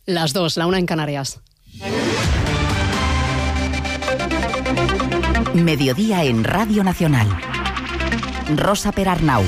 Las 2, la 1 en Canarias. Mediodía en Radio Nacional. Rosa Perarnau.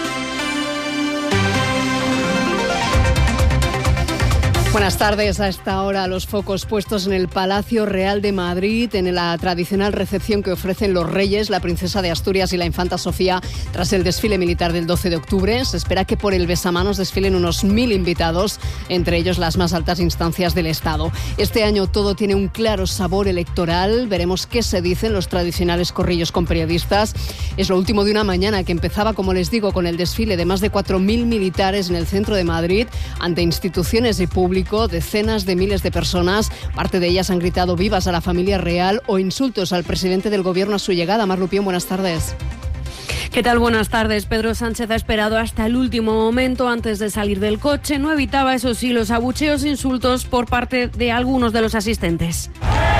Buenas tardes. A esta hora los focos puestos en el Palacio Real de Madrid, en la tradicional recepción que ofrecen los reyes, la princesa de Asturias y la infanta Sofía tras el desfile militar del 12 de octubre. Se espera que por el besamanos desfilen unos 1.000 invitados, entre ellos las más altas instancias del Estado. Este año todo tiene un claro sabor electoral. Veremos qué se dicen los tradicionales corrillos con periodistas. Es lo último de una mañana que empezaba, como les digo, con el desfile de más de 4.000 militares en el centro de Madrid, ante instituciones y público. Decenas de miles de personas, parte de ellas han gritado vivas a la familia real o insultos al presidente del gobierno a su llegada. Mar Lupión, buenas tardes. ¿Qué tal? Buenas tardes. Pedro Sánchez ha esperado hasta el último momento antes de salir del coche. No evitaba, eso sí, los abucheos e insultos por parte de algunos de los asistentes.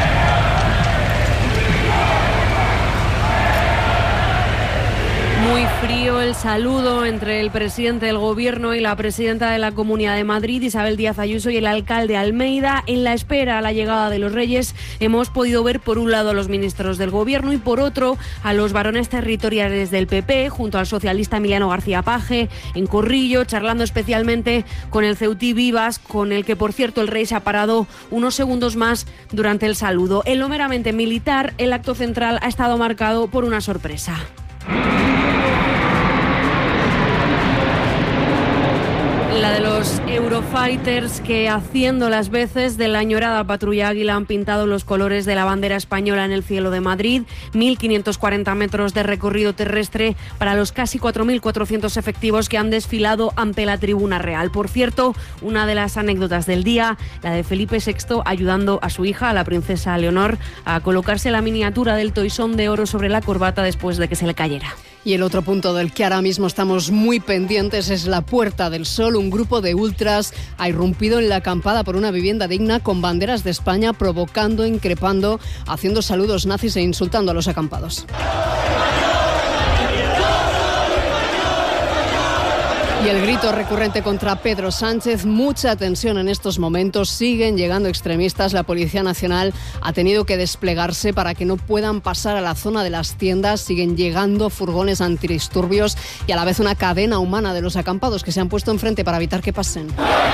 Muy frío el saludo entre el presidente del Gobierno y la presidenta de la Comunidad de Madrid, Isabel Díaz Ayuso, y el alcalde Almeida. En la espera a la llegada de los Reyes hemos podido ver por un lado a los ministros del Gobierno y por otro a los varones territoriales del PP, junto al socialista Emiliano García Paje, en Corrillo, charlando especialmente con el ceutí Vivas, con el que, por cierto, el rey se ha parado unos segundos más durante el saludo. En lo meramente militar, el acto central ha estado marcado por una sorpresa. La de los Eurofighters que, haciendo las veces de la añorada patrulla Águila, han pintado los colores de la bandera española en el cielo de Madrid. 1.540 metros de recorrido terrestre para los casi 4.400 efectivos que han desfilado ante la Tribuna Real. Por cierto, una de las anécdotas del día, la de Felipe VI ayudando a su hija, a la princesa Leonor, a colocarse la miniatura del toisón de oro sobre la corbata después de que se le cayera. Y el otro punto del que ahora mismo estamos muy pendientes es la Puerta del Sol. Un grupo de ultras ha irrumpido en la acampada por una vivienda digna con banderas de España, provocando, increpando, haciendo saludos nazis e insultando a los acampados. Y el grito recurrente contra Pedro Sánchez, mucha tensión en estos momentos, siguen llegando extremistas. La Policía Nacional ha tenido que desplegarse para que no puedan pasar a la zona de las tiendas. Siguen llegando furgones antidisturbios y a la vez una cadena humana de los acampados que se han puesto enfrente para evitar que pasen.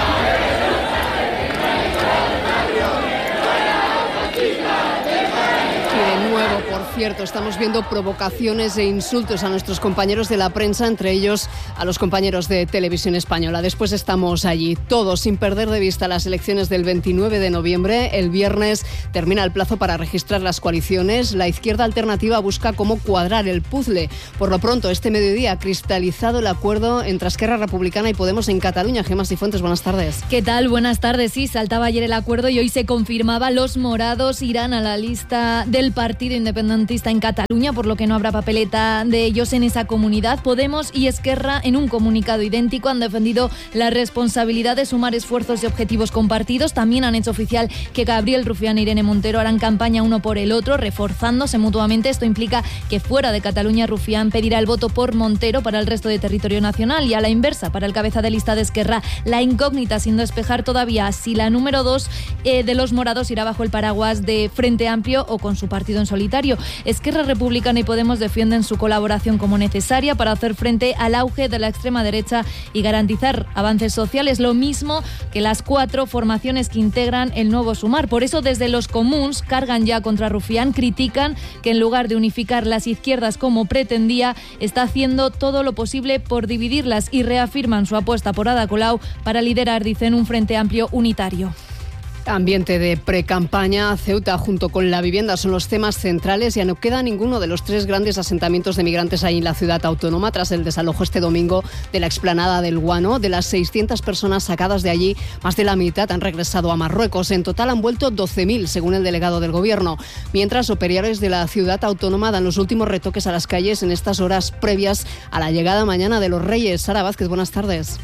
Por cierto, estamos viendo provocaciones e insultos a nuestros compañeros de la prensa, entre ellos a los compañeros de Televisión Española. Después estamos allí, todos, sin perder de vista las elecciones del 29 de noviembre. El viernes termina el plazo para registrar las coaliciones. La izquierda alternativa busca cómo cuadrar el puzzle. Por lo pronto, este mediodía ha cristalizado el acuerdo entre Esquerra Republicana y Podemos en Cataluña. Gemma Cifuentes, buenas tardes. ¿Qué tal? Buenas tardes. Sí, saltaba ayer el acuerdo y hoy se confirmaba. Los morados irán a la lista del Partido Independentista en Cataluña, por lo que no habrá papeleta de ellos en esa comunidad. Podemos y Esquerra, en un comunicado idéntico, han defendido la responsabilidad de sumar esfuerzos y objetivos compartidos. También han hecho oficial que Gabriel Rufián e Irene Montero harán campaña uno por el otro, reforzándose mutuamente. Esto implica que fuera de Cataluña Rufián pedirá el voto por Montero para el resto de territorio nacional, y a la inversa, para el cabeza de lista de Esquerra, la incógnita sin despejar todavía si la número 2 de los morados irá bajo el paraguas de Frente Amplio o con su partido en solitario. Esquerra Republicana y Podemos defienden su colaboración como necesaria para hacer frente al auge de la extrema derecha y garantizar avances sociales, lo mismo que las 4 formaciones que integran el nuevo Sumar. Por eso, desde los comuns cargan ya contra Rufián, critican que en lugar de unificar las izquierdas como pretendía, está haciendo todo lo posible por dividirlas, y reafirman su apuesta por Ada Colau para liderar, dicen, un Frente Amplio unitario. Ambiente de precampaña. Ceuta junto con la vivienda son los temas centrales. Ya no queda ninguno de los 3 grandes asentamientos de migrantes ahí en la ciudad autónoma tras el desalojo este domingo de la explanada del Guano. De las 600 personas sacadas de allí, más de la mitad han regresado a Marruecos. En total han vuelto 12.000, según el delegado del Gobierno. Mientras, operarios de la ciudad autónoma dan los últimos retoques a las calles en estas horas previas a la llegada mañana de los Reyes. Sara Vázquez, buenas tardes.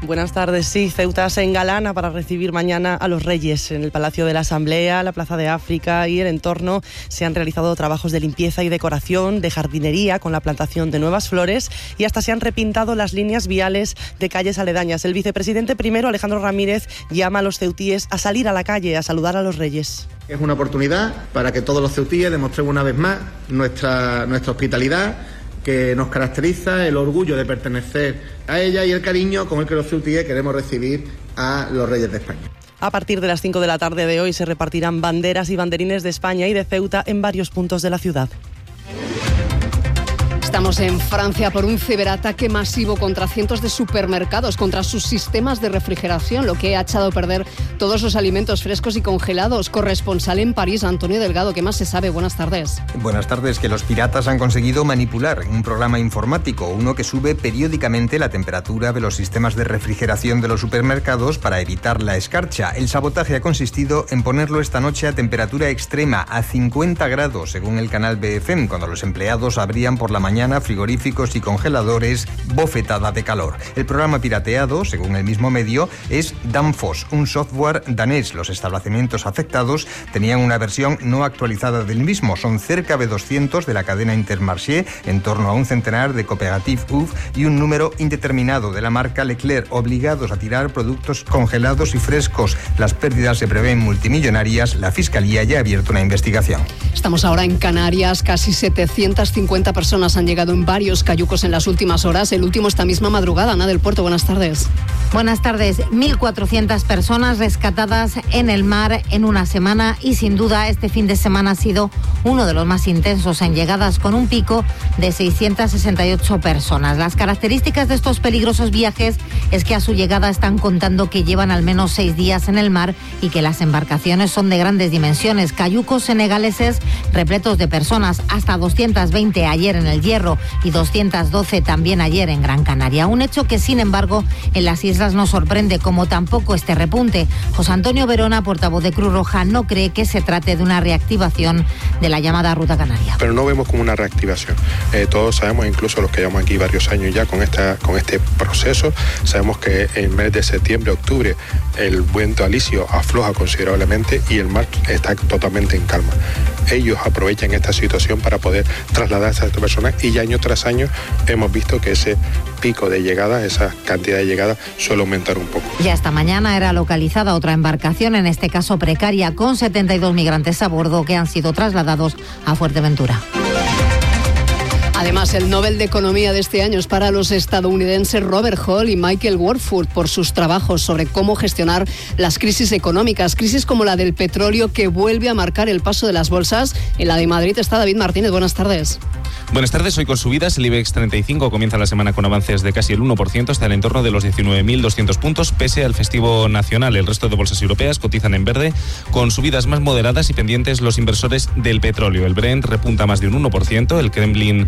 Buenas tardes. Sí, Ceuta se engalana para recibir mañana a los Reyes. En el Palacio de la Asamblea, la Plaza de África y el entorno se han realizado trabajos de limpieza y decoración, de jardinería con la plantación de nuevas flores y hasta se han repintado las líneas viales de calles aledañas. El vicepresidente primero, Alejandro Ramírez, llama a los ceutíes a salir a la calle a saludar a los Reyes. Es una oportunidad para que todos los ceutíes demostremos una vez más nuestra hospitalidad, que nos caracteriza, el orgullo de pertenecer a ella y el cariño con el que los ceutíes queremos recibir a los Reyes de España. A partir de las 5 de la tarde de hoy se repartirán banderas y banderines de España y de Ceuta en varios puntos de la ciudad. Estamos en Francia por un ciberataque masivo contra cientos de supermercados, contra sus sistemas de refrigeración, lo que ha echado a perder todos los alimentos frescos y congelados. Corresponsal en París, Antonio Delgado, ¿qué más se sabe? Buenas tardes. Buenas tardes. Que los piratas han conseguido manipular un programa informático, uno que sube periódicamente la temperatura de los sistemas de refrigeración de los supermercados para evitar la escarcha. El sabotaje ha consistido en ponerlo esta noche a temperatura extrema, a 50 grados, según el canal BFM, cuando los empleados abrían por la mañana frigoríficos y congeladores, bofetada de calor. El programa pirateado, según el mismo medio, es Danfoss, un software danés. Los establecimientos afectados tenían una versión no actualizada del mismo. Son cerca de 200 de la cadena Intermarché, en torno a un centenar de Cooperative UF y un número indeterminado de la marca Leclerc, obligados a tirar productos congelados y frescos. Las pérdidas se prevén multimillonarias. La Fiscalía ya ha abierto una investigación. Estamos ahora en Canarias. Casi 750 personas han llegado en varios cayucos en las últimas horas. El último esta misma madrugada. Ana del Puerto, buenas tardes. Buenas tardes. 1.400 personas rescatadas en el mar en una semana y sin duda este fin de semana ha sido uno de los más intensos en llegadas, con un pico de 668 personas. Las características de estos peligrosos viajes es que a su llegada están contando que llevan al menos 6 días en el mar y que las embarcaciones son de grandes dimensiones. Cayucos senegaleses repletos de personas, hasta 220 ayer en el Hierro y 212 también ayer en Gran Canaria. Un hecho que, sin embargo, en las islas no sorprende, como tampoco este repunte. José Antonio Verona, portavoz de Cruz Roja, no cree que se trate de una reactivación de la llamada Ruta Canaria. Pero no vemos como una reactivación. Todos sabemos, incluso los que llevamos aquí varios años ya con este proceso, sabemos que en el mes de septiembre, octubre, el viento alisio afloja considerablemente y el mar está totalmente en calma. Ellos aprovechan esta situación para poder trasladarse a estas personas y ya año tras año hemos visto que ese pico de llegada, esa cantidad de llegada suele aumentar un poco. Ya esta mañana era localizada otra embarcación, en este caso precaria, con 72 migrantes a bordo que han sido trasladados a Fuerteventura. Además, el Nobel de Economía de este año es para los estadounidenses Robert Hall y Michael Warford por sus trabajos sobre cómo gestionar las crisis económicas, crisis como la del petróleo que vuelve a marcar el paso de las bolsas. En la de Madrid está David Martínez. Buenas tardes. Buenas tardes, hoy con subidas. El IBEX 35 comienza la semana con avances de casi el 1%, hasta el entorno de los 19.200 puntos, pese al festivo nacional. El resto de bolsas europeas cotizan en verde, con subidas más moderadas y pendientes los inversores del petróleo. El Brent repunta más de un 1%, el Kremlin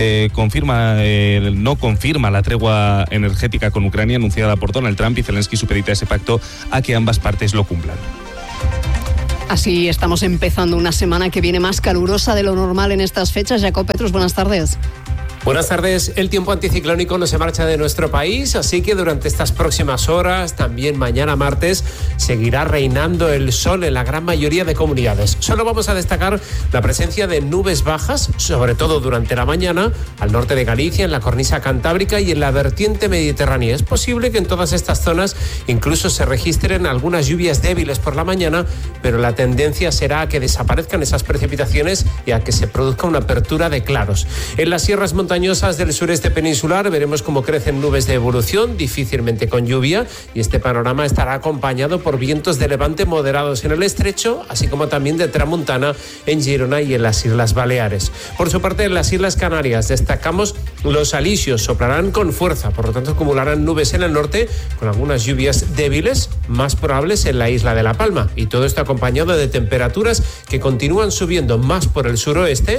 no confirma la tregua energética con Ucrania anunciada por Donald Trump y Zelensky supedita ese pacto a que ambas partes lo cumplan. Así estamos empezando una semana que viene más calurosa de lo normal en estas fechas. Jacob Petrus, buenas tardes. Buenas tardes. El tiempo anticiclónico no se marcha de nuestro país, así que durante estas próximas horas, también mañana martes, seguirá reinando el sol en la gran mayoría de comunidades. Solo vamos a destacar la presencia de nubes bajas, sobre todo durante la mañana, al norte de Galicia, en la cornisa cantábrica y en la vertiente mediterránea. Es posible que en todas estas zonas incluso se registren algunas lluvias débiles por la mañana, pero la tendencia será a que desaparezcan esas precipitaciones y a que se produzca una apertura de claros. En las sierras montañosas del sureste peninsular veremos cómo crecen nubes de evolución, difícilmente con lluvia, y este panorama estará acompañado por vientos de levante moderados en el estrecho, así como también de tramuntana en Girona y en las Islas Baleares. Por su parte, en las Islas Canarias destacamos los alisios, soplarán con fuerza, por lo tanto acumularán nubes en el norte con algunas lluvias débiles, más probables en la isla de La Palma, y todo esto acompañado de temperaturas que continúan subiendo más por el suroeste,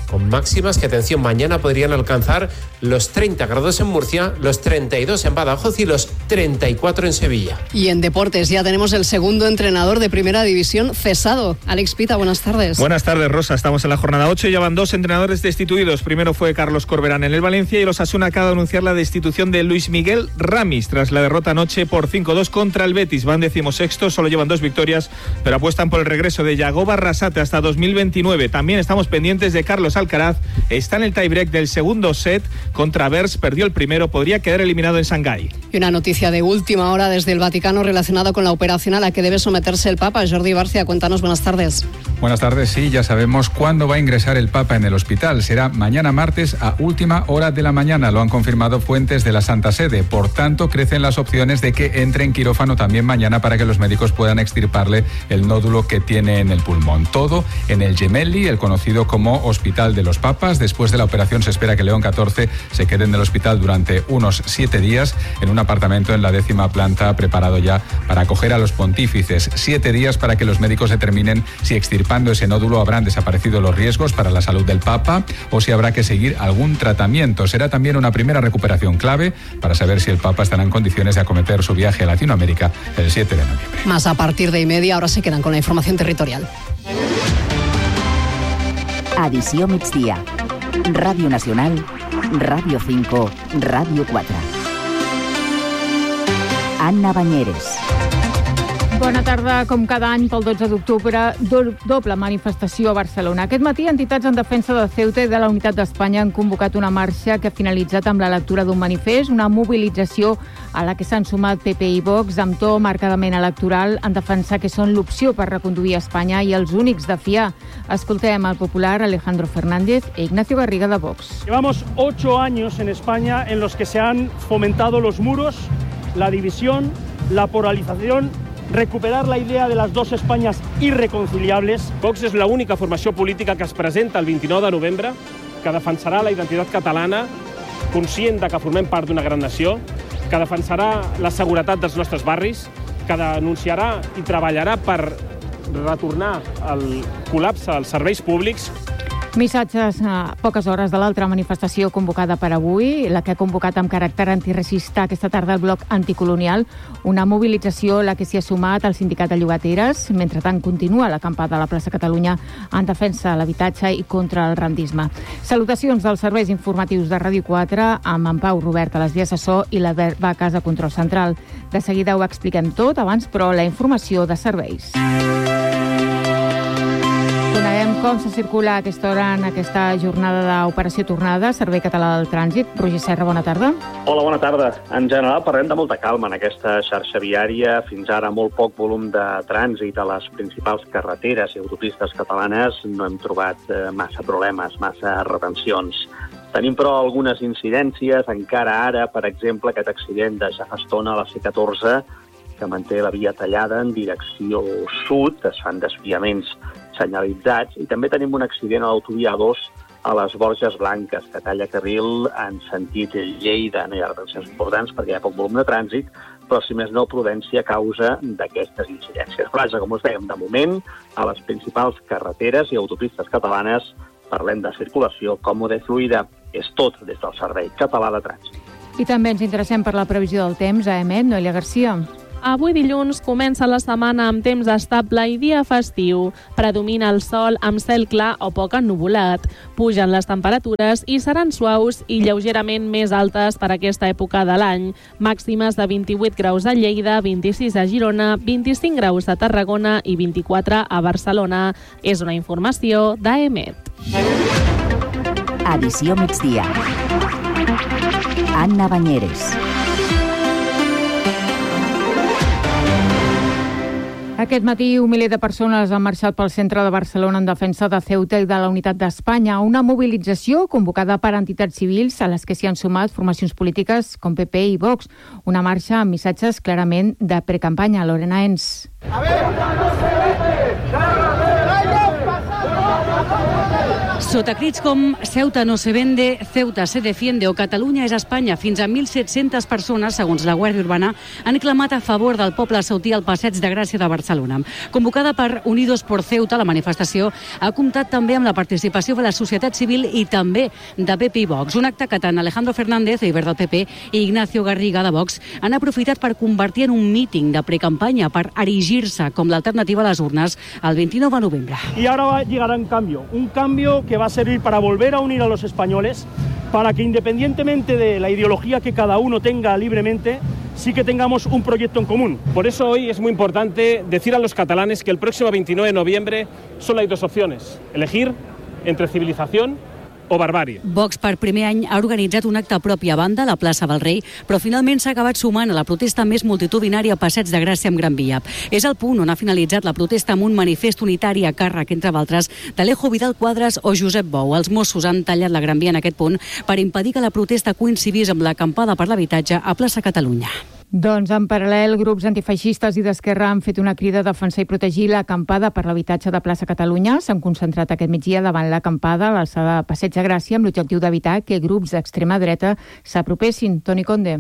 con máximas que, atención, mañana podrían alcanzar los 30 grados en Murcia, los 32 en Badajoz y los 34 en Sevilla. Y en deportes ya tenemos el segundo entrenador de Primera División cesado. Alex Pita, buenas tardes. Buenas tardes, Rosa. Estamos en la jornada 8 y ya van 2 entrenadores destituidos. Primero fue Carlos Corberán en el Valencia y los Osasuna acaba de anunciar la destitución de Luis Miguel Ramis tras la derrota anoche por 5-2 contra el Betis. Van 16º, solo llevan 2 victorias, pero apuestan por el regreso de Yagoba Arrasate hasta 2029. También estamos pendientes de Carlos Alcaraz. Está en el tiebreak del segundo set contra Bers, perdió el primero, podría quedar eliminado en Shanghái. Y una noticia de última hora desde el Vaticano relacionada con la operación a la que debe someterse el Papa. Jordi Barcia, cuéntanos, buenas tardes. Buenas tardes, sí, ya sabemos cuándo va a ingresar el Papa en el hospital. Será mañana martes a última hora de la mañana, lo han confirmado fuentes de la Santa Sede. Por tanto, crecen las opciones de que entre en quirófano también mañana para que los médicos puedan extirparle el nódulo que tiene en el pulmón. Todo en el Gemelli, el conocido como Hospital de los Papas. Después de la operación se espera que León XIV se quede en el hospital durante unos 7 días en un apartamento en la 10ª planta preparado ya para acoger a los pontífices. 7 días para que los médicos determinen si extirpando ese nódulo habrán desaparecido los riesgos para la salud del Papa o si habrá que seguir algún tratamiento. Será también una primera recuperación clave para saber si el Papa estará en condiciones de acometer su viaje a Latinoamérica el 7 de noviembre. Más a partir de 1:30, ahora se quedan con la información territorial. Edició migdia. Ràdio Nacional, Ràdio 5, Ràdio 4. Anna Banyeres. Bona tarda. Com cada any, pel 12 d'octubre, doble manifestació a Barcelona. Aquest matí, entitats en defensa de Ceuta i de la unitat d'Espanya han convocat una marxa que ha finalitzat amb la lectura d'un manifest, una mobilització a la que s'han sumat PP i Vox amb to marcadament electoral en defensar que són l'opció per reconduir Espanya i els únics de fiar. Escoltem al popular Alejandro Fernández e Ignacio Garriga de Vox. Llevamos 8 años en España en los que se han fomentado los muros, la división, la polarización, recuperar la idea de las dos Españas irreconciliables. Vox és l'única formació política que es presenta el 29 de novembre, que defensarà la identitat catalana, conscient de que formem part d'una gran nació, que defensarà la seguretat dels nostres barris, que denunciarà i treballarà per retornar el col·lapse als serveis públics. Missatges a poques hores de l'altra manifestació convocada per avui, la que ha convocat amb caràcter antiracista aquesta tarda el bloc anticolonial, una mobilització a la que s'hi ha sumat el sindicat de llogateres. Mentrestant, continua l'acampada a la plaça Catalunya en defensa de l'habitatge i contra el rendisme. Salutacions dels serveis informatius de Ràdio 4 amb en Pau Robert a les vies de so i l'Albert Vacas a control central. De seguida ho expliquem tot, abans però la informació de serveis. Com se circula a aquesta hora en aquesta jornada d'operació tornada, Servei Català del Trànsit. Roger Serra, bona tarda. Hola, bona tarda. En general parlem de molta calma en aquesta xarxa viària. Fins ara molt poc volum de trànsit a les principals carreteres i autopistes catalanes. No hem trobat massa problemes, massa retencions. Tenim, però, algunes incidències. Encara ara, per exemple, aquest accident de ja fa estona a la C14, que manté la via tallada en direcció sud, es fan desviaments senyalitzats, i també tenim un accident a l'autovia A2 a les Borges Blanques, que talla carril en sentit Lleida. No hi ha retencions importants perquè hi ha poc volum de trànsit, però, si més no, prudència a causa d'aquestes incidències. Vaja, com us dèiem, de moment, a les principals carreteres i autopistes catalanes parlem de circulació còmoda i fluida. És tot des del Servei Català de Trànsit. I també ens interessem per la previsió del temps a EMET. Noelia Garcia. Avui dilluns comença la setmana amb temps estable i dia festiu. Predomina el sol amb cel clar o poc ennuvolat. Pugen les temperatures i seran suaus i lleugerament més altes per aquesta època de l'any. Màximes de 28 graus a Lleida, 26 a Girona, 25 graus a Tarragona i 24 a Barcelona. És una informació d'EMET. Edició migdia. Anna Banyeres. Aquest matí, un miler de persones han marxat pel centre de Barcelona en defensa de Ceuta i de la unitat d'Espanya. Una mobilització convocada per entitats civils a les que s'hi han sumat formacions polítiques com PP i Vox. Una marxa amb missatges clarament de precampanya. Lorena Ens. A ver, no se vete. Sota crits com Ceuta no se vende, Ceuta se defiende o Catalunya és Espanya, fins a 1.700 persones, segons la Guàrdia Urbana, han clamat a favor del poble ceutí al Passeig de Gràcia de Barcelona. Convocada per Unidos por Ceuta, la manifestació ha comptat també amb la participació de la societat civil i també de PP i Vox. Un acte que tant Alejandro Fernández, líder del PP, i Ignacio Garriga, de Vox, han aprofitat per convertir en un míting de precampanya per erigir-se com l'alternativa a les urnes el 29 de novembre. Y ahora llegará un cambio que va a servir para volver a unir a los españoles, para que independientemente de la ideología que cada uno tenga libremente, sí que tengamos un proyecto en común. Por eso hoy es muy importante decir a los catalanes que el próximo 29 de noviembre solo hay dos opciones: elegir entre civilización o barbàrie. Vox per primer any ha organitzat un acte propi a banda a la plaça del Rei, però finalment s'ha acabat sumant a la protesta més multitudinària a Passeig de Gràcia amb Gran Via. És el punt on ha finalitzat la protesta amb un manifest unitari a càrrec, entre d'altres, d'Alejo Vidal Quadras o Josep Bou. Els Mossos han tallat la Gran Via en aquest punt per impedir que la protesta coincidís amb l'acampada per l'habitatge a plaça Catalunya. Doncs en paral·lel, grups antifeixistes i d'Esquerra han fet una crida a defensar i protegir l'acampada per l'habitatge de plaça Catalunya. S'han concentrat aquest migdia davant l'acampada a l'alçada de Passeig de Gràcia amb l'objectiu d'evitar que grups d'extrema dreta s'apropessin. Toni Conde.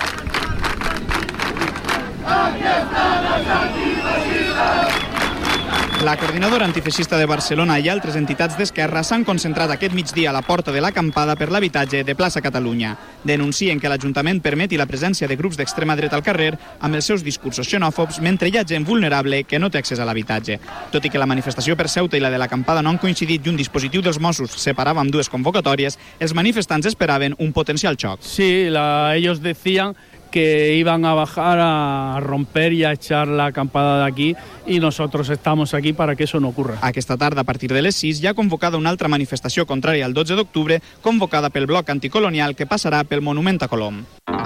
La coordinadora antifeixista de Barcelona i altres entitats d'Esquerra s'han concentrat aquest migdia a la porta de l'acampada per l'habitatge de plaça Catalunya. Denuncien que l'Ajuntament permeti la presència de grups d'extrema dreta al carrer amb els seus discursos xenòfobs mentre hi ha gent vulnerable que no té accés a l'habitatge. Tot i que la manifestació per Ceuta i la de l'acampada no han coincidit i un dispositiu dels Mossos separava amb dues convocatòries, els manifestants esperaven un potencial xoc. Sí, ellos decían que iban a bajar a romper y a echar la acampada de aquí y nosotros estamos aquí para que eso no ocurra. Aquesta tarda, a partir de les 6, hi ha convocada una altra manifestació contrària al 12 d'octubre, convocada pel bloc anticolonial que passarà pel Monument a Colom.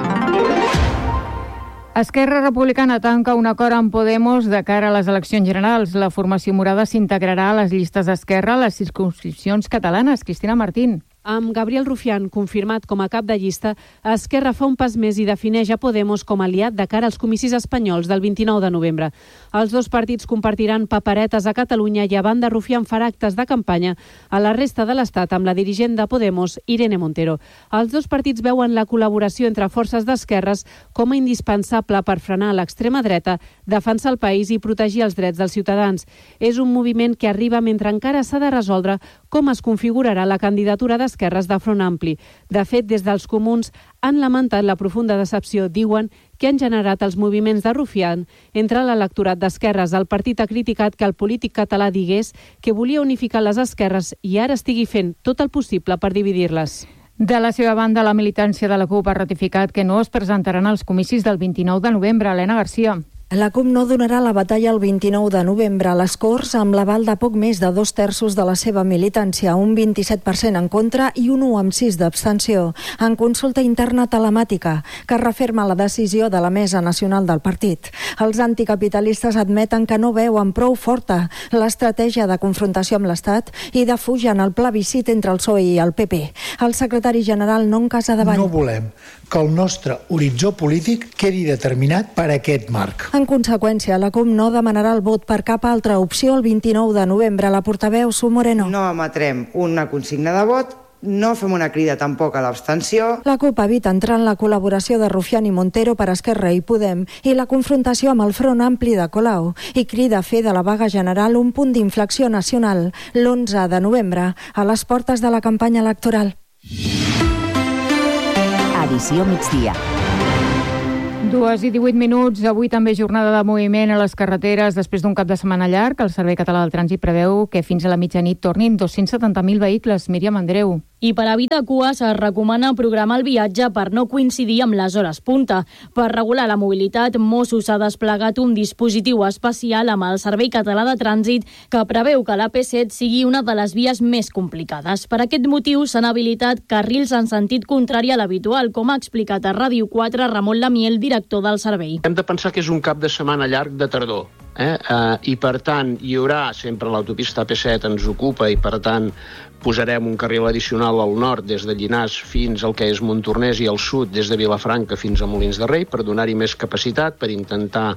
Esquerra Republicana tanca un acord amb Podemos de cara a les eleccions generals. La formació morada s'integrarà a les llistes d'Esquerra a les circumscripcions catalanes. Cristina Martín. Amb Gabriel Rufián confirmat com a cap de llista, Esquerra fa un pas més i defineix a Podemos com a aliat de cara als comicis espanyols del 29 de novembre. Els dos partits compartiran paperetes a Catalunya i a banda Rufián farà actes de campanya a la resta de l'Estat amb la dirigent de Podemos, Irene Montero. Els dos partits veuen la col·laboració entre forces d'esquerres com a indispensable per frenar l'extrema dreta, defensar el país i protegir els drets dels ciutadans. És un moviment que arriba mentre encara s'ha de resoldre com es configurarà la candidatura d'esquerres de Front Ampli. De fet, des dels comuns han lamentat la profunda decepció, diuen, que han generat els moviments de Rufián entre l'electorat d'esquerres. El partit ha criticat que el polític català digués que volia unificar les esquerres i ara estigui fent tot el possible per dividir-les. De la seva banda, la militància de la CUP ha ratificat que no es presentaran als comicis del 29 de novembre. Helena Garcia. La CUP no donarà la batalla el 29 de novembre a les Corts amb l'aval de poc més de 2/3 de la seva militància, un 27% en contra i un 1,6% d'abstenció, en consulta interna telemàtica, que referma la decisió de la Mesa Nacional del partit. Els anticapitalistes admeten que no veuen prou forta l'estratègia de confrontació amb l'Estat i defugen el plebiscit entre el PSOE i el PP. El secretari general Non Casadevall. No volem que el nostre horitzó polític quedi determinat per aquest marc. En conseqüència, la CUP no demanarà el vot per cap altra opció el 29 de novembre. La portaveu Su Moreno. No emetrem una consigna de vot, no fem una crida tampoc a l'abstenció. La CUP evita entrar en la col·laboració de Rufián i Montero per Esquerra i Podem i la confrontació amb el Front Ampli de Colau i crida a fer de la vaga general un punt d'inflexió nacional l'11 de novembre a les portes de la campanya electoral. Edició migdia. 2:18. Avui també jornada de moviment a les carreteres després d'un cap de setmana llarg. El Servei Català del Trànsit preveu que fins a la mitjanit tornin 270.000 vehicles. Míriam Andreu. I per evitar cues es recomana programar el viatge per no coincidir amb les hores punta. Per regular la mobilitat, Mossos ha desplegat un dispositiu especial amb el Servei Català de Trànsit que preveu que l'AP7 sigui una de les vies més complicades. Per aquest motiu s'han habilitat carrils en sentit contrari a l'habitual, com ha explicat a Ràdio 4 Ramon Lamiel, director del servei. Hem de pensar que és un cap de setmana llarg de tardor. I per tant hi haurà sempre l'autopista AP7 ens ocupa i per tant Posarem un carril addicional al nord des de Llinars fins al que és Montornès i al sud des de Vilafranca fins a Molins de Rei per donar-hi més capacitat, per intentar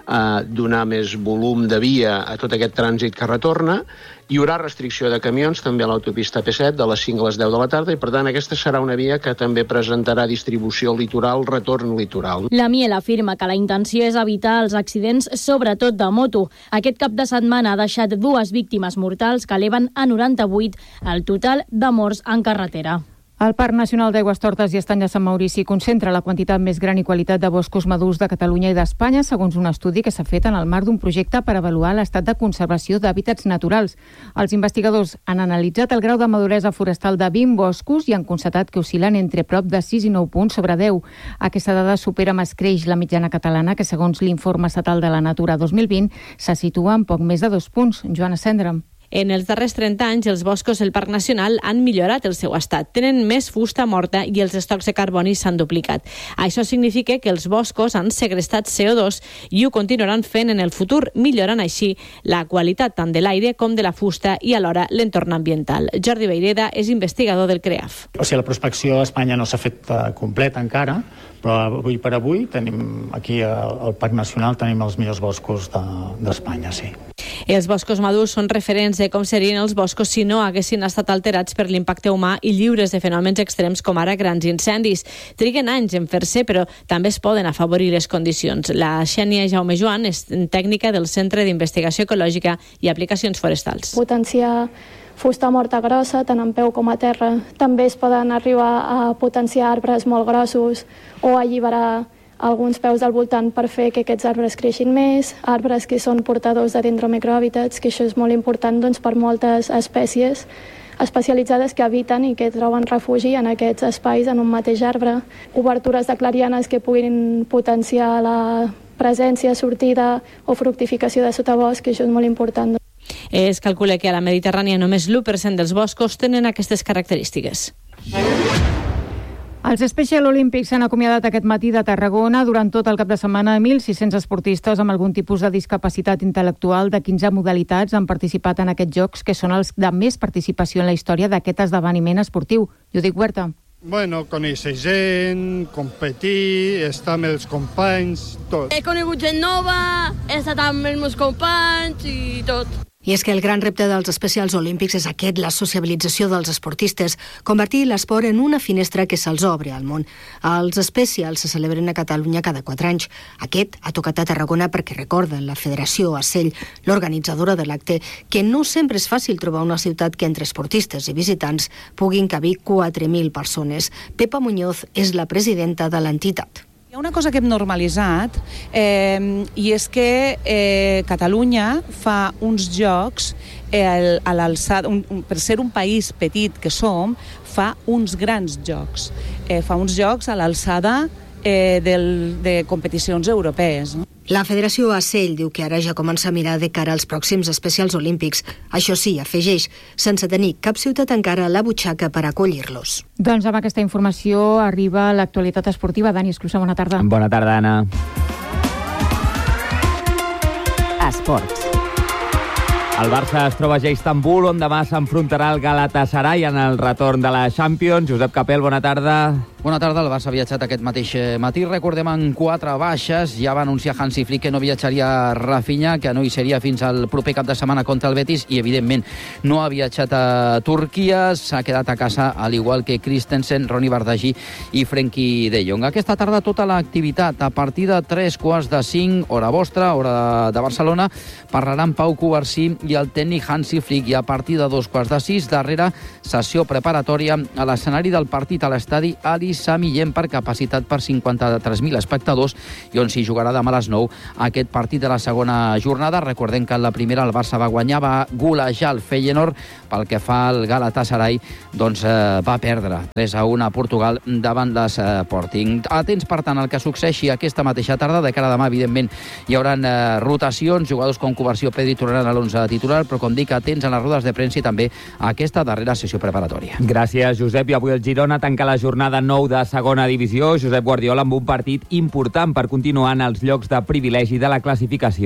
donar més volum de via a tot aquest trànsit que retorna. Hi haurà restricció de camions també a l'autopista P7 de les 5 a les 10 de la tarda i per tant aquesta serà una via que també presentarà distribució litoral, retorn litoral. La Miel afirma que la intenció és evitar els accidents, sobretot de moto. Aquest cap de setmana ha deixat 2 víctimes mortals que eleven a 98 el total de morts en carretera. El Parc Nacional d'Aigüestortes i Estany de Sant Maurici concentra la quantitat més gran i qualitat de boscos madurs de Catalunya i d'Espanya, segons un estudi que s'ha fet en el marc d'un projecte per avaluar l'estat de conservació d'hàbitats naturals. Els investigadors han analitzat el grau de maduresa forestal de 20 boscos i han constatat que oscil·len entre prop de 6 i 9 punts sobre 10. Aquesta dada supera amb escreix la mitjana catalana, que segons l'Informe Estatal de la Natura 2020 se situa en poc més de 2 punts. Joana Cendra. En els darrers 30 anys, els boscos del Parc Nacional han millorat el seu estat. Tenen més fusta morta i els estocs de carboni s'han duplicat. Això significa que els boscos han segrestat CO2 i ho continuaran fent en el futur, millorant així la qualitat tant de l'aire com de la fusta i alhora l'entorn ambiental. Jordi Beireda és investigador del CREAF. O sigui, la prospecció a Espanya no s'ha fet completa encara, però avui per avui tenim aquí al Parc Nacional tenim els millors boscos d'Espanya, sí. Els boscos madurs són referents de com serien els boscos si no haguessin estat alterats per l'impacte humà i lliures de fenòmens extrems com ara grans incendis. Triguen anys en fer-se, però també es poden afavorir les condicions. La Xènia Jaume Joan és tècnica del Centre d'Investigació Ecològica i Aplicacions Forestals. Potenciar fusta morta grossa, tant en peu com a terra. També es poden arribar a potenciar arbres molt grossos o alliberar alguns peus al voltant per fer que aquests arbres creixin més, arbres que són portadors de dendromicrohàbitats, que això és molt important per moltes espècies especialitzades que habiten i que troben refugi en aquests espais en un mateix arbre. Obertures de clarianes que puguin potenciar la presència, sortida o fructificació de sotabosc, que això és molt important. Es calcula que a la Mediterrània només l'1% dels boscos tenen aquestes característiques. Els Special Olympics s'han acomiadat aquest matí de Tarragona. Durant tot el cap de setmana, 1.600 esportistes amb algun tipus de discapacitat intel·lectual de 15 modalitats han participat en aquests jocs, que són els de més participació en la història d'aquest esdeveniment esportiu. Judit Huerta. Bueno, conèixer gent, competir, estar amb els companys, tot. He conegut gent nova, he estat amb els meus companys i tot. I és que el gran repte dels Specials Olímpics és aquest, la sociabilització dels esportistes, convertir l'esport en una finestra que se'ls obre al món. Els Specials se celebren a Catalunya cada 4 anys. Aquest ha tocat a Tarragona perquè recorden la Federació Acell, l'organitzadora de l'acte, que no sempre és fàcil trobar una ciutat que entre esportistes i visitants puguin cabir 4.000 persones. Pepa Muñoz és la presidenta de l'entitat. Hi ha una cosa que hem normalitzat i és que Catalunya fa uns jocs a l'alçada, per ser un país petit que som, fa uns grans jocs. Fa uns jocs a l'alçada de competicions europees, no? La Federació Acell diu que ara ja comença a mirar de cara als pròxims Specials Olímpics. Això sí, afegeix, sense tenir cap ciutat encara a la butxaca per acollir-los. Doncs amb aquesta informació arriba l'actualitat esportiva. Dani Esclusa, bona tarda. Bona tarda, Anna. Esports. El Barça es troba ja a Istanbul, on demà s'enfrontarà el Galatasaray en el retorn de la Champions. Josep Capel, bona tarda. Bona tarda, el Barça ha viatjat aquest mateix matí. Recordem, en 4 baixes. Ja va anunciar Hansi Flick que no viatjaria Rafinha, que no hi seria fins al proper cap de setmana contra el Betis, i evidentment no ha viatjat a Turquia. S'ha quedat a casa, al igual que Christensen, Ronny Bardghji i Frenkie de Jong. Aquesta tarda tota l'activitat. A partir de 3:45, hora vostra, hora de Barcelona, parlaran Pau Cubarsí i el tècnic Hansi Flick, i a partir de 5:45, darrere sessió preparatòria a l'escenari del partit a l'estadi Ali Sami Yen, per capacitat per 53.000 espectadors, i on s'hi jugarà demà a les 9 aquest partit de la segona jornada. Recordem que en la primera el Barça va guanyar, va golejar el Feyenoord. Pel que fa al Galatasaray, doncs va perdre 3-1 a Portugal davant l'Sporting. Atents, per tant, al que succeeixi aquesta mateixa tarda. De cara a demà, evidentment, hi haurà rotacions, jugadors com Cubarsí o Pedri tornaran a l'11 titular, però com dic, atents a les rodes de premsa i també a aquesta darrera sessió preparatòria. Gràcies, Josep. I avui el Girona tanca la jornada 9 de segona divisió. Josep Guardiola amb un partit important per continuar en els llocs de privilegi de la classificació.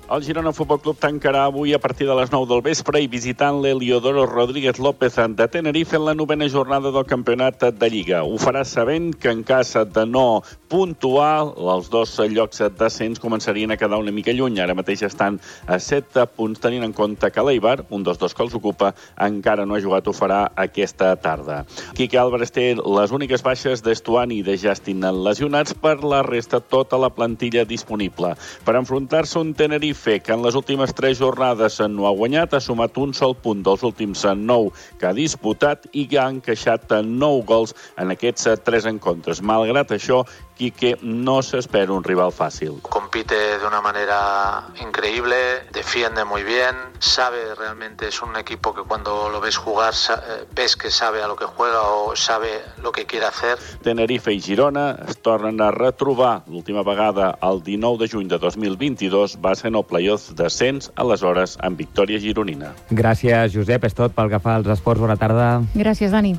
El Girona Futbol Club tancarà avui a partir de les 9 del vespre i visitant l'Heliodoro Rodríguez López de Tenerife en la 9ª jornada del campionat de Lliga. Ho farà sabent que en cas de no puntuar, els 2 llocs d'ascens començarien a quedar una mica lluny. Ara mateix estan a 7 punts, tenint en compte que l'Eibar, un dels 2 que els ocupa, encara no ha jugat, ho farà aquesta tarda. Quique Álvarez té les úniques baixes d'Estuani i de Justin lesionats, per la resta tota la plantilla disponible. Per enfrontar-se un Tenerife que en les últimes 3 jornades no ha guanyat, ha sumat un sol punt dels últims 9 que ha disputat i que ha encaixat 9 gols en aquests 3 encontres. Malgrat això, Quique no s'espera un rival fácil. Compite de una manera increíble, defiende muy bien, sabe realmente, es un equipo que cuando lo ves jugar ves que sabe a lo que juega o sabe lo que quiere hacer. Tenerife i Girona es tornen a retrobar. L'última vegada, el 19 de juny de 2022, va ser en el play-off d'ascens, aleshores amb victòria gironina. Gràcies, Josep. És tot pel que fa als esports. Bona tarda. Gràcies, Dani.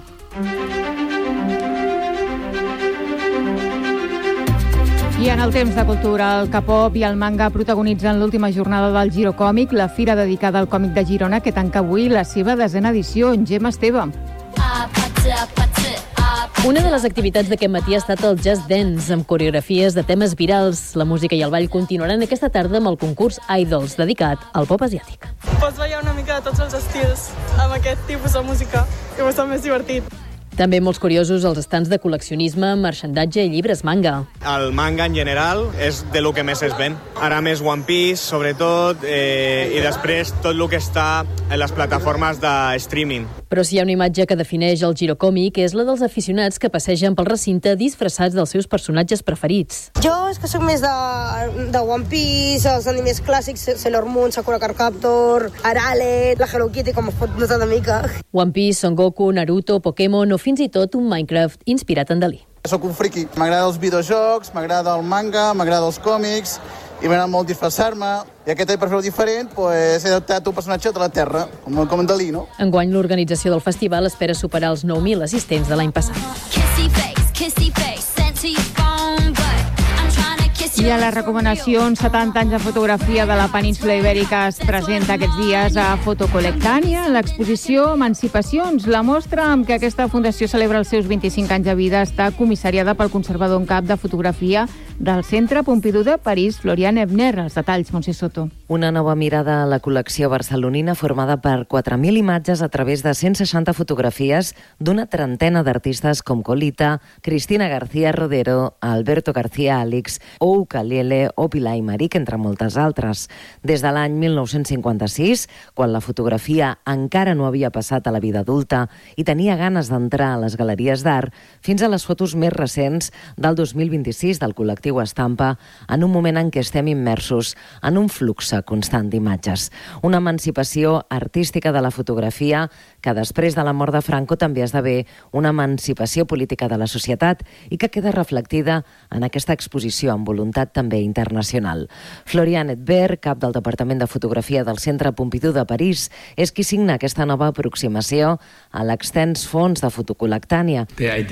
I en el temps de cultura, el K-pop i el manga protagonitzen l'última jornada del Giro Còmic, la fira dedicada al còmic de Girona, que tanca avui la seva 10ª edició. Gemma Esteve. Una de les activitats d'aquest matí ha estat el Just Dance, amb coreografies de temes virals. La música i el ball continuaran aquesta tarda amb el concurs Idols, dedicat al pop asiàtic. Pots ballar una mica de tots els estils amb aquest tipus de música, que va estar més divertit. També molts curiosos els estants de col·leccionisme, marxandatge i llibres manga. El manga en general és de lo que més es ven. Ara més One Piece, sobretot, i després tot el que està en les plataformes de streaming. Però si hi ha una imatge que defineix el Giro Còmic, és la dels aficionats que passegen pel recinte disfressats dels seus personatges preferits. Jo és que soc més de One Piece, els animes clàssics, Sailor Moon, Sakura Card Captor, Arale, la Hello Kitty, com es pot notar una mica. One Piece, Son Goku, Naruto, Pokémon o fins i tot un Minecraft inspirat en Dalí. Soc un friki. M'agrada els videojocs, m'agrada el manga, m'agrada els còmics i m'agrada molt disfressar-me. I aquest any, per fer-ho diferent, he adaptat un personatge de la Terra, com en Dalí, no? Enguany, l'organització del festival espera superar els 9.000 assistents de l'any passat. I a les recomanacions, 70 anys de fotografia de la península Ibèrica es presenta aquests dies a Fotocolectània, l'exposició Emancipacions. La mostra amb què aquesta fundació celebra els seus 25 anys de vida està comissariada pel conservador en cap de fotografia del Centre Pompidou de París, Florian Ebner. Els detalls, Montse Soto. Una nova mirada a la col·lecció barcelonina formada per 4.000 imatges a través de 160 fotografies d'una trentena d'artistes com Colita, Cristina García Rodero, Alberto García Alix, o Ukulele o Pilar i Maric, entre moltes altres. Des de l'any 1956, quan la fotografia encara no havia passat a la vida adulta i tenia ganes d'entrar a les galeries d'art, fins a les fotos més recents del 2026 del col·lectiu Estampa, en un moment en què estem immersos en un flux constant d'imatges. Una emancipació artística de la fotografia que després de la mort de Franco també esdevé una emancipació política de la societat i que queda reflectida en aquesta exposició amb voluntat també internacional. Florian Ebner, cap del Departament de Fotografia del Centre Pompidou de París, és qui signa aquesta nova aproximació a l'extens fons de Fotocolectània.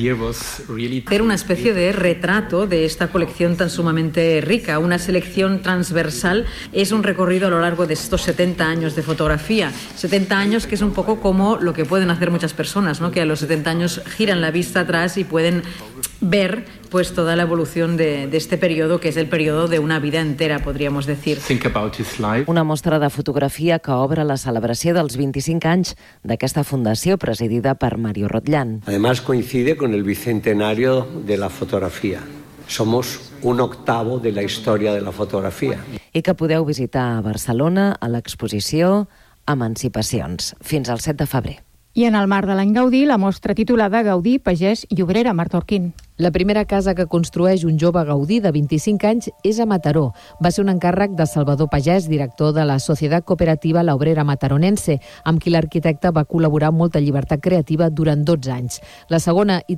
Era una especie de retrato de esta colección tan sumamente rica, una selección transversal. Es un recorrido a lo largo de estos 70 años de fotografía. 70 años que es un poco como lo que pueden hacer muchas personas, ¿no? Que a los 70 años giran la vista atrás y pueden ver pues toda la evolución de este periodo, que es el periodo de una vida entera, podríamos decir. Una mostra de fotografia que obre la celebració dels 25 anys d'aquesta fundació presidida per Mario Rotllán. Además coincide con el bicentenario de la fotografía. Somos un octavo de la historia de la fotografía. I que podeu visitar a Barcelona a l'exposició Emancipacions, fins al 7 de febrer. I en el marc de l'any Gaudí, la mostra titulada Gaudí, Pagès i Obrera, Marta Orquín. La primera casa que construeix un jove Gaudí de 25 anys és a Mataró. Va ser un encàrrec de Salvador Pagès, director de la Societat Cooperativa La Obrera Mataronense, amb qui l'arquitecte va col·laborar amb molta llibertat creativa durant 12 anys. La segona i